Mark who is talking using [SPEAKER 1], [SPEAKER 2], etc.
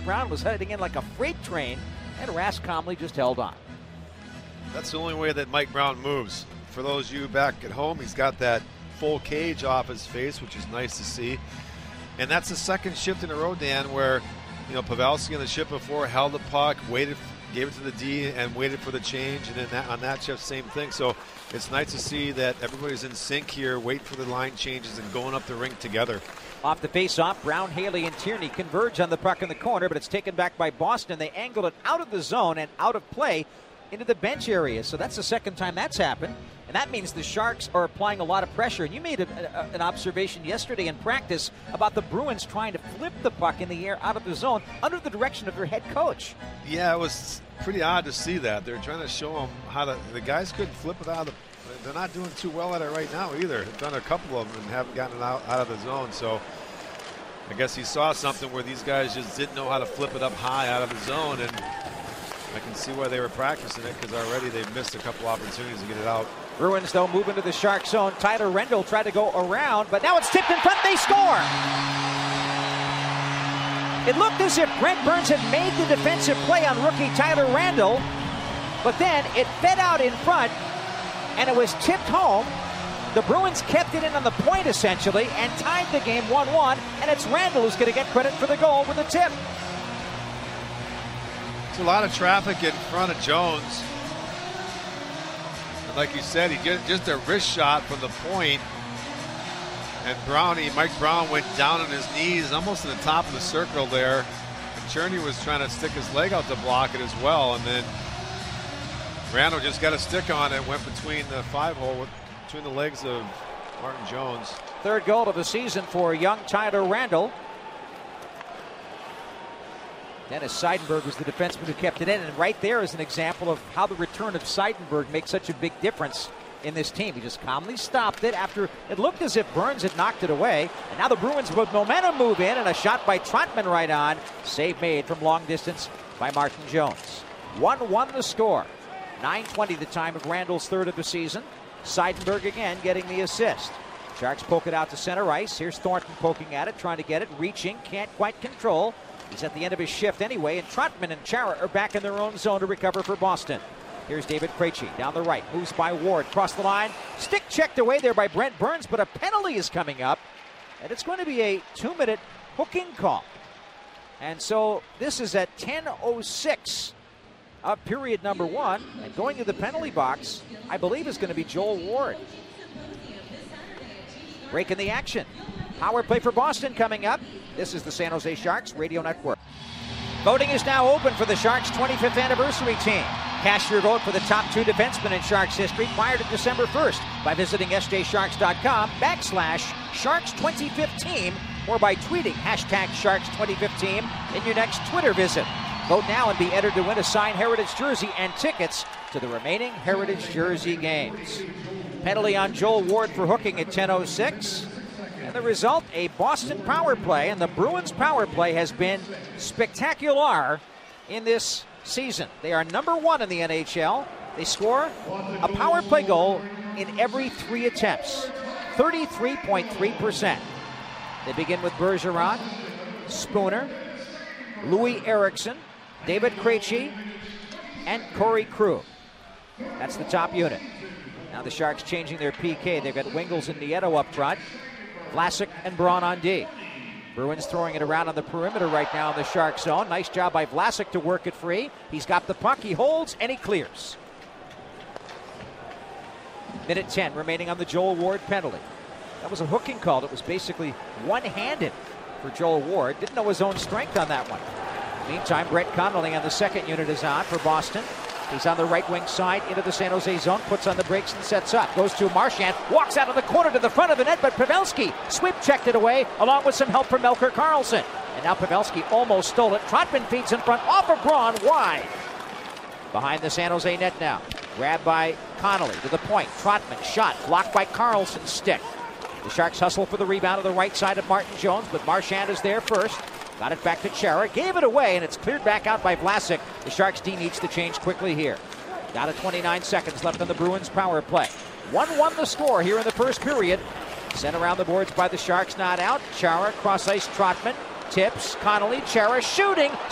[SPEAKER 1] Mike Brown was heading in like a freight train, and Ras Comley just held on.
[SPEAKER 2] That's the only way that Mike Brown moves. For those of you back at home, he's got that full cage off his face, which is nice to see. And that's the second shift in a row, Dan, where Pavelski on the shift before held the puck, waited, gave it to the D, and waited for the change. And then on that shift, same thing. So it's nice to see that everybody's in sync here, waiting for the line changes and going up the rink together.
[SPEAKER 1] Off the face-off, Brown, Haley, and Tierney converge on the puck in the corner, but it's taken back by Boston. They angled it out of the zone and out of play into the bench area. So that's the second time that's happened. And that means the Sharks are applying a lot of pressure. And you made an observation yesterday in practice about the Bruins trying to flip the puck in the air out of the zone under the direction of their head coach.
[SPEAKER 2] Yeah, it was pretty odd to see that. They're trying to show them how the guys couldn't flip it out of the. They're not doing too well at it right now either. They've done a couple of them and haven't gotten it out of the zone. So I guess he saw something where these guys just didn't know how to flip it up high out of the zone. And I can see why they were practicing it, because already they've missed a couple opportunities to get it out.
[SPEAKER 1] Bruins, though, move into the Shark zone. Tyler Rendell tried to go around, but now it's tipped in front. They score! It looked as if Brent Burns had made the defensive play on rookie Tyler Rendell, but then it fed out in front, and it was tipped home. The Bruins kept it in on the point, essentially, and tied the game 1-1, and it's Rendell who's going to get credit for the goal with a tip.
[SPEAKER 2] It's a lot of traffic in front of Jones. And like you said, he did just a wrist shot from the point. And Mike Brown went down on his knees almost in the top of the circle there. And Cherney was trying to stick his leg out to block it as well. And then Randall just got a stick on it, went between the 5-hole, between the legs of Martin Jones.
[SPEAKER 1] Third goal of the season for young Tyler Randall. Dennis Seidenberg was the defenseman who kept it in, and right there is an example of how the return of Seidenberg makes such a big difference in this team. He just calmly stopped it after it looked as if Burns had knocked it away, and now the Bruins with momentum move in, and a shot by Trotman right on. Save made from long distance by Martin Jones. 1-1 the score. 9:20 the time of Randall's third of the season. Seidenberg again getting the assist. Sharks poke it out to center ice. Here's Thornton poking at it, trying to get it, reaching, can't quite control. He's at the end of his shift anyway, and Trotman and Chara are back in their own zone to recover for Boston. Here's David Krejci down the right, moves by Ward, cross the line. Stick checked away there by Brent Burns, but a penalty is coming up, and it's going to be a 2-minute hooking call. And so this is at 10:06 of period number 1, and going to the penalty box, I believe, is going to be Joel Ward. Breaking the action. Power play for Boston coming up. This is the San Jose Sharks Radio Network. Voting is now open for the Sharks' 25th anniversary team. Cast your vote for the top 2 defensemen in Sharks history prior to December 1st by visiting sjsharks.com/Sharks25th or by tweeting #Sharks25th in your next Twitter visit. Vote now and be entered to win a signed Heritage jersey and tickets to the remaining Heritage jersey games. Penalty on Joel Ward for hooking at 10:06. And the result, a Boston power play, and the Bruins power play has been spectacular in this season. They are number 1 in the NHL. They score a power play goal in every 3 attempts, 33.3%. They begin with Bergeron, Spooner, Louis Eriksson, David Krejci, and Corey Krug. That's the top unit. Now the Sharks changing their PK. They've got Wingels and Nieto up front. Vlasic and Braun on D. Bruins throwing it around on the perimeter right now in the Shark zone. Nice job by Vlasic to work it free. He's got the puck, he holds, and he clears. Minute 10 remaining on the Joel Ward penalty. That was a hooking call. It was basically one-handed for Joel Ward. Didn't know his own strength on that one. Meantime, Brett Connolly on the second unit is on for Boston. He's on the right wing side into the San Jose zone, puts on the brakes and sets up. Goes to Marchand, walks out of the corner to the front of the net, but Pavelski sweep checked it away along with some help from Melker Karlsson. And now Pavelski almost stole it. Trotman feeds in front off of Braun, wide. Behind the San Jose net now. Grabbed by Connolly to the point. Trotman shot, blocked by Karlsson's stick. The Sharks hustle for the rebound on the right side of Martin Jones, but Marchand is there first. Got it back to Chara, gave it away, and it's cleared back out by Vlasic. The Sharks D needs to change quickly here. Got it, 29 seconds left on the Bruins power play. 1-1 the score here in the first period. Sent around the boards by the Sharks, not out. Chara, cross ice, Trotman, tips, Connolly, Chara shooting.